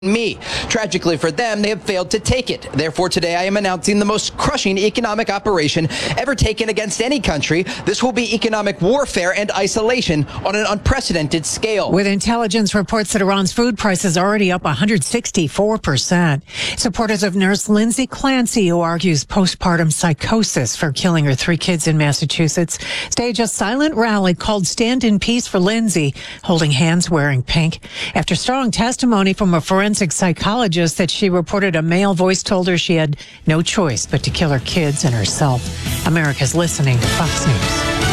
me. Tragically for them, they have failed to take it. Therefore, today I am announcing the most crushing economic operation ever taken against any country. This will be economic warfare and isolation on an unprecedented scale. With intelligence reports that Iran's food prices are already up 164%. Supporters of nurse Lindsay Clancy, who argues postpartum psychosis for killing her 3 kids in Massachusetts, stage a silent rally called Stand in Peace for Lindsay, holding hands wearing pink. After strong testimony from a forensic psychologist that she reported a male voice told her she had no choice but to kill her kids and herself. America's listening to Fox News.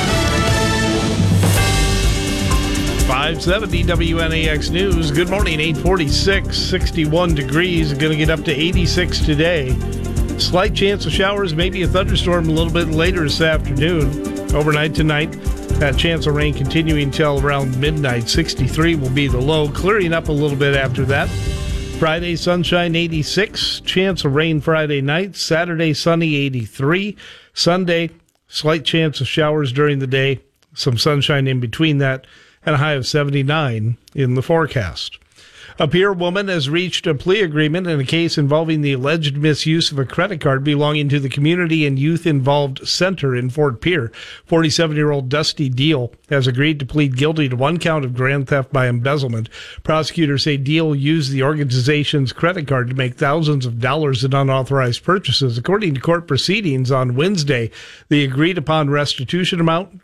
570 WNAX News. Good morning, 846, 61 degrees. Going to get up to 86 today. Slight chance of showers, maybe a thunderstorm a little bit later this afternoon. Overnight tonight, that chance of rain continuing until around midnight. 63 will be the low, clearing up a little bit after that. Friday, sunshine, 86. Chance of rain Friday night. Saturday, sunny, 83. Sunday, slight chance of showers during the day. Some sunshine in between that, and a high of 79 in the forecast. A Pierre woman has reached a plea agreement in a case involving the alleged misuse of a credit card belonging to the Community and Youth Involved Center in Fort Pierre. 47-year-old Dusty Deal has agreed to plead guilty to 1 count of grand theft by embezzlement. Prosecutors say Deal used the organization's credit card to make thousands of dollars in unauthorized purchases. According to court proceedings on Wednesday, the agreed-upon restitution amount,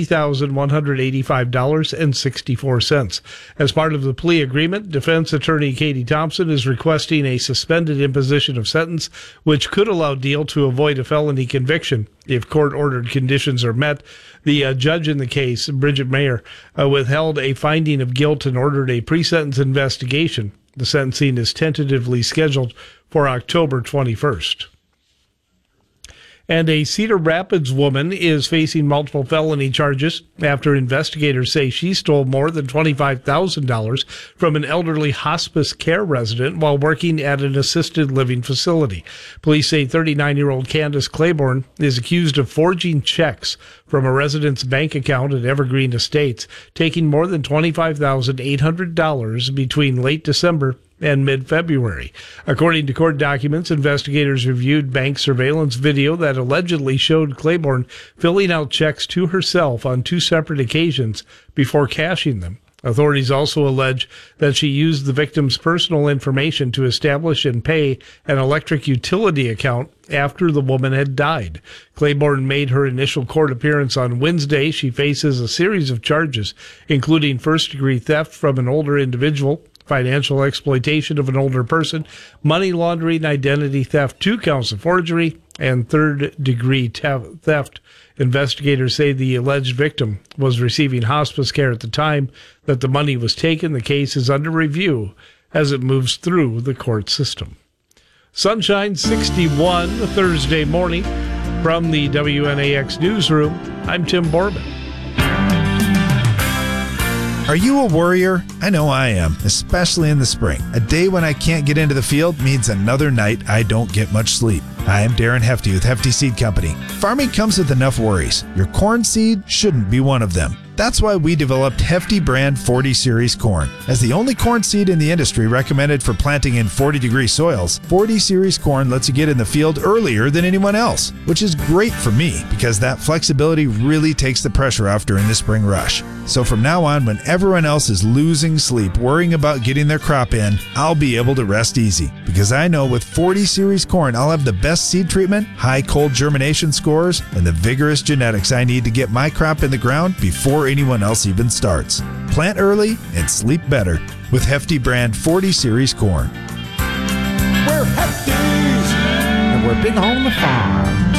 $50,185.64. As part of the plea agreement, defense attorney Katie Thompson is requesting a suspended imposition of sentence, which could allow Deal to avoid a felony conviction if court-ordered conditions are met. The judge in the case, Bridget Mayer, withheld a finding of guilt and ordered a pre-sentence investigation. The sentencing is tentatively scheduled for October 21st. And a Cedar Rapids woman is facing multiple felony charges after investigators say she stole more than $25,000 from an elderly hospice care resident while working at an assisted living facility. Police say 39-year-old Candace Claiborne is accused of forging checks from a resident's bank account at Evergreen Estates, taking more than $25,800 between late December and mid-February. According to court documents, investigators reviewed bank surveillance video that allegedly showed Claiborne filling out checks to herself on 2 separate occasions before cashing them. Authorities also allege that she used the victim's personal information to establish and pay an electric utility account after the woman had died. Claiborne made her initial court appearance on Wednesday. She faces a series of charges, including first-degree theft from an older individual, financial exploitation of an older person, money laundering, identity theft, 2 counts of forgery, and third-degree theft. Investigators say the alleged victim was receiving hospice care at the time that the money was taken. The case is under review as it moves through the court system. Sunshine, 61 Thursday morning. From the WNAX newsroom, I'm Tim Borman. Are you a worrier? I know I am, especially in the spring. A day when I can't get into the field means another night I don't get much sleep. Hi, I'm Darren Hefty with Hefty Seed Company. Farming comes with enough worries. Your corn seed shouldn't be one of them. That's why we developed Hefty brand 40 Series corn. As the only corn seed in the industry recommended for planting in 40-degree soils, 40 Series corn lets you get in the field earlier than anyone else, which is great for me because that flexibility really takes the pressure off during the spring rush. So from now on, when everyone else is losing sleep worrying about getting their crop in, I'll be able to rest easy because I know with 40 Series corn, I'll have the best seed treatment, high cold germination scores, and the vigorous genetics I need to get my crop in the ground before anyone else even starts. Plant early and sleep better with Hefty brand 40 Series corn. We're Hefties, and we're big on the farm.